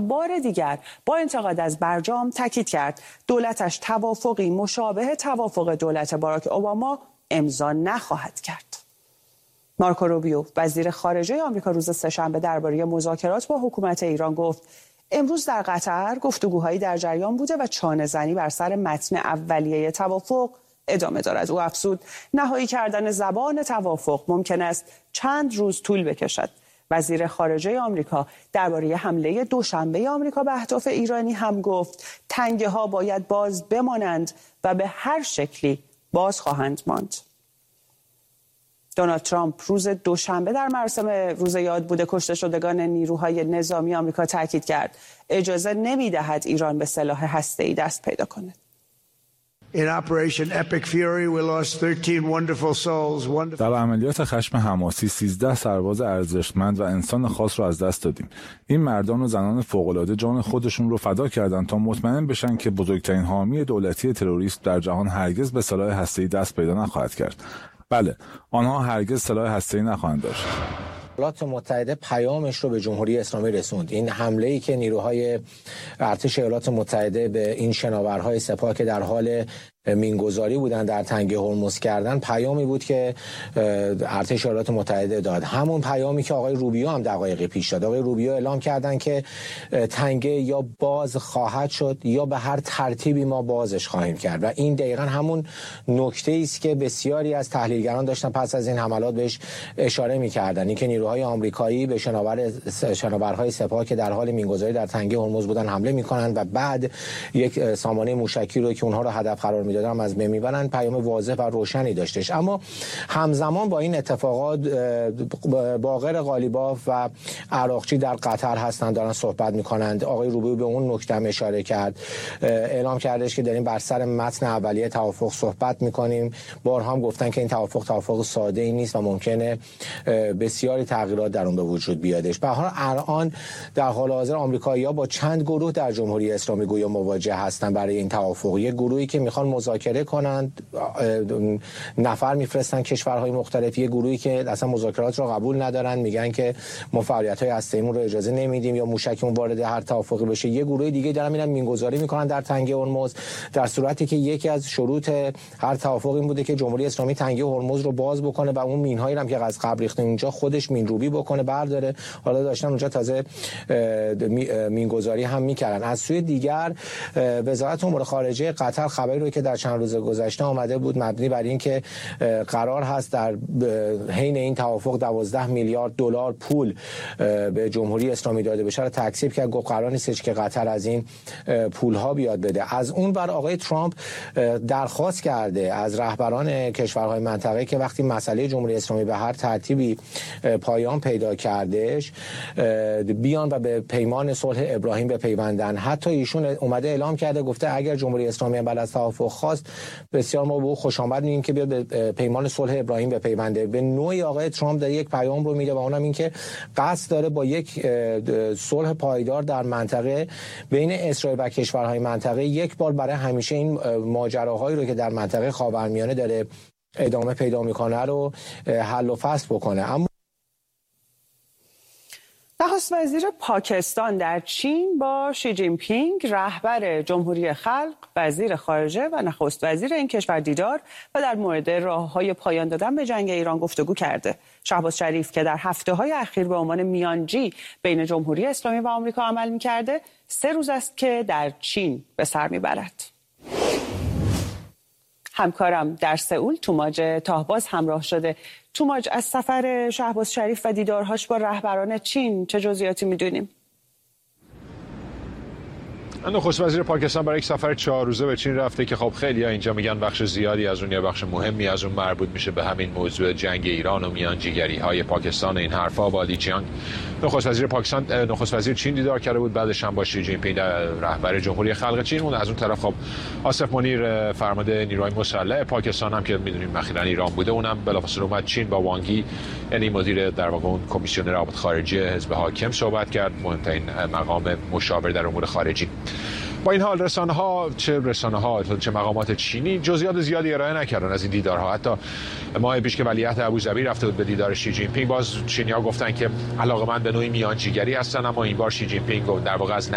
بار دیگر با انتقاد از برجام تاکید کرد دولتش توافقی مشابه توافق دولت باراک اوباما امضا نخواهد کرد. مارکو روبیو وزیر خارجه آمریکا روز سه‌شنبه درباره مذاکرات با حکومت ایران گفت امروز در قطر گفتگوهایی در جریان بوده و چانه‌زنی بر سر متن اولیه توافق ادامه دارد. او افزود نهایی کردن زبان توافق ممکن است چند روز طول بکشد. وزیر خارجه آمریکا درباره حمله دوشنبه آمریکا به اهداف ایرانی هم گفت تنگه ها باید باز بمانند و به هر شکلی باز خواهند ماند. دونالد ترامپ روز دوشنبه در مراسم روز یادبود کشته شدگان نیروهای نظامی آمریکا تاکید کرد اجازه نمی‌دهد ایران به سلاح هسته‌ای دست پیدا کند. در عملیات خشم حماسی 13 سرباز ارزشمند و انسان خاص رو از دست دادیم. این مردان و زنان فوق‌العاده جان خودشون رو فدا کردند تا مطمئن بشن که بزرگترین حامی دولتی تروریست در جهان هرگز به سلاح هسته‌ای دست پیدا نخواهد کرد. بله، آنها هرگز سلاح هسته‌ای نخواهند داشت. ایالات متحده پیامش رو به جمهوری اسلامی رسوند. این حمله‌ای که نیروهای ارتش ایالات متحده به این شناورهای سپاه که در حال مینگذاری بودن در تنگه هرمز کردن پیامی بود که ارتش ایالات متحده داد. همون پیامی که آقای روبیو هم دقایقی پیش داد. آقای روبیو اعلام کردن که تنگه یا باز خواهد شد یا به هر ترتیبی ما بازش خواهیم کرد و این دقیقاً همون نکته‌ای است که بسیاری از تحلیلگران داشتن پس از این حملات بهش اشاره می‌کردن. اینکه نیروهای آمریکایی به شناورهای سپاه که در حال مینگذاری در تنگه هرمز بودن حمله می‌کنند و بعد یک سامانه موشکی رو که اونها رو هدف قرار می‌دادن از بین میبرن پیام واضح و روشنی داشتش. اما همزمان با این اتفاقات باقر غالیباف و عراقچی در قطر هستند دارن صحبت میکنند. آقای روبیو به اون نکته هم اشاره کرد، اعلام کردش که داریم بر سر متن اولیه توافق صحبت میکنیم. بارها هم گفتن که این توافق ساده ای نیست و ممکنه بسیاری تغییرات در اون به وجود بیادش. به هر حال الان در حال حاضر آمریکایی‌ها با چند گروه در جمهوری اسلامی گویا مواجه هستن برای این توافق. یک گروهی که میخوان مذاکره کنند، نفر میفرستن کشورهای مختلف، یه گروهی که اصلا مذاکرات رو قبول ندارن، میگن که ما فعالیت‌های هسته‌ایمون رو اجازه نمیدیم یا موشکمون وارد هر توافقی بشه. یه گروه دیگه دارن میرن مینگذاری میکنن در تنگه هرمز، در صورتی که یکی از شروط هر توافق این بوده که جمهوری اسلامی تنگه هرمز رو باز بکنه و اون مین‌هایی هم که از قبل ریخته اونجا خودش مینروبی بکنه برداره. حالا داشتن اونجا تازه مینگذاری هم میکردن. از سوی دیگر وزارت امور خارجه قطر خبری رو که در چند روز گذشته آمده بود مبنی بر این که قرار هست در حین این توافق 12 میلیارد دلار پول به جمهوری اسلامی داده بشه رو تکذیب کرد. گفت قرار نیست که قطر از این پول ها بیاد بده. از اون ور آقای ترامپ درخواست کرده از رهبران کشورهای منطقه که وقتی مسئله جمهوری اسلامی به هر ترتیبی پایان پیدا کردش بیان و به پیمان صلح ابراهیم بپیوندن. حتی ایشون اومده اعلام کرده، گفته اگر جمهوری اسلامی بعد از توافق خواست بسیار ما به او خوش آمد میگیم که بیاد به پیمان صلح ابراهیم بپیونده. به نوعی آقای ترامپ داره یک پیام رو میده و اونم این که قصد داره با یک صلح پایدار در منطقه بین اسرائیل و کشورهای منطقه یک بار برای همیشه این ماجراهایی رو که در منطقه خاورمیانه داره ادامه پیدا میکنه رو حل و فصل بکنه. اما نخست وزیر پاکستان در چین با شی جین پینگ رهبر جمهوری خلق، وزیر خارجه و نخست وزیر این کشور دیدار و در مورد راه‌های پایان دادن به جنگ ایران گفتگو کرده. شهباز شریف که در هفته‌های اخیر به عنوان میانجی بین جمهوری اسلامی و آمریکا عمل می‌کرده، 3 روز است که در چین به سر می‌برد. همکارم در سئول توماج تاهباز همراه شده. توماج، از سفر شهباز شریف و دیدارهاش با رهبران چین چه جزئیاتی میدونیم؟ نخست وزیر پاکستان برای یک سفر 4 روزه به چین رفته که خب خیلی‌ها اینجا میگن بخش زیادی از اون یا بخش مهمی از اون مربوط میشه به همین موضوع جنگ ایران و میانجیگری‌های پاکستان و این حرفا. با لی چیانگ نخست وزیر پاکستان نخست وزیر چین دیدار کرده بود، بعدش هم با شی جین پینگ رهبر جمهوری خلق چین. اون از اون طرف خب آصف منیر فرمانده نیروهای مسلح پاکستان هم که میدونیم اخیراً ایران بوده، اونم بلافاصله اومد چین با وانگی یعنی مدیر در واقع اون کمیسیون روابط خارجه حزب حاکم صحبت کرد، مهمترین مقام مشاور در امور خارجی. با این حال رسانه‌ها چه مقامات چینی جزئیات زیادی ارائه نکردن از این دیدارها. حتی ماه پیش که ولیعهد ابوظبی رفته بود به دیدار شی جین پینگ، باز چینی‌ها گفتن که علاقه‌مند به نوعی میانجیگری هستن، اما این بار شی جین پینگ در واقع از